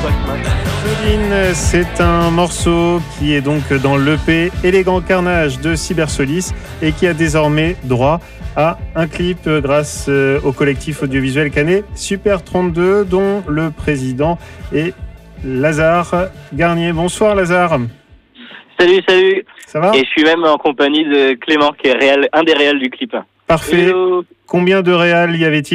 Soline, c'est un morceau qui est donc dans l'EP Élégant Carnage de Cybersolis et qui a désormais droit à un clip grâce au collectif audiovisuel canet Super 32 dont le président est Lazare Garnier. Bonsoir Lazare. Salut. Ça va ? Et je suis même en compagnie de Clément qui est un des réals du clip. Parfait. Hello. Combien de réals y avait-il ?